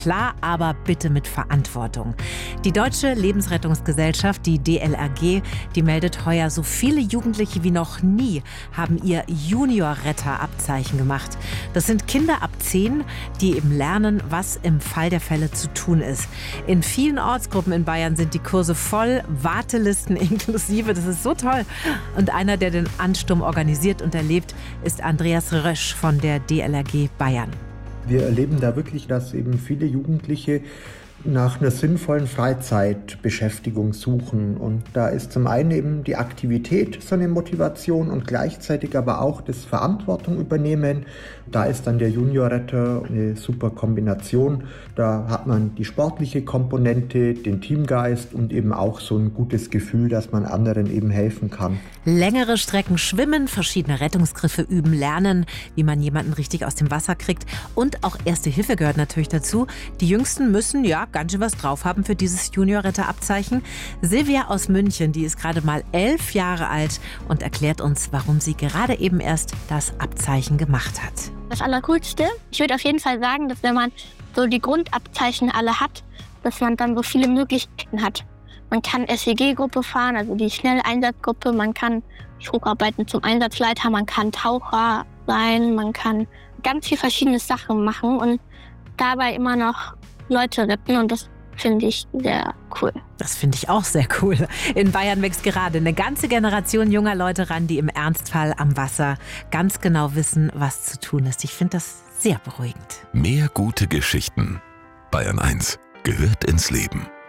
Klar, aber bitte mit Verantwortung. Die Deutsche Lebensrettungsgesellschaft, die DLRG, die meldet heuer, so viele Jugendliche wie noch nie haben ihr Juniorretter-Abzeichen gemacht. Das sind Kinder ab 10, die eben lernen, was im Fall der Fälle zu tun ist. In vielen Ortsgruppen in Bayern sind die Kurse voll, Wartelisten inklusive. Das ist so toll. Und einer, der den Ansturm organisiert und erlebt, ist Andreas Rösch von der DLRG Bayern. Wir erleben da wirklich, dass eben viele Jugendliche nach einer sinnvollen Freizeitbeschäftigung suchen. Und da ist zum einen eben die Aktivität so eine Motivation und gleichzeitig aber auch das Verantwortung übernehmen. Da ist dann der Juniorretter eine super Kombination. Da hat man die sportliche Komponente, den Teamgeist und eben auch so ein gutes Gefühl, dass man anderen eben helfen kann. Längere Strecken schwimmen, verschiedene Rettungsgriffe üben, lernen, wie man jemanden richtig aus dem Wasser kriegt. Und auch Erste Hilfe gehört natürlich dazu. Die Jüngsten müssen ganz schön was drauf haben für dieses Juniorretter-Abzeichen. Silvia aus München, die ist gerade mal 11 Jahre alt und erklärt uns, warum sie gerade eben erst das Abzeichen gemacht hat. Das Allercoolste, ich würde auf jeden Fall sagen, dass wenn man so die Grundabzeichen alle hat, dass man dann so viele Möglichkeiten hat. Man kann SEG-Gruppe fahren, also die Schnelleinsatzgruppe, man kann hocharbeiten zum Einsatzleiter, man kann Taucher sein, man kann ganz viele verschiedene Sachen machen und dabei immer noch Leute retten, und das finde ich sehr cool. Das finde ich auch sehr cool. In Bayern wächst gerade eine ganze Generation junger Leute ran, die im Ernstfall am Wasser ganz genau wissen, was zu tun ist. Ich finde das sehr beruhigend. Mehr gute Geschichten. Bayern 1 gehört ins Leben.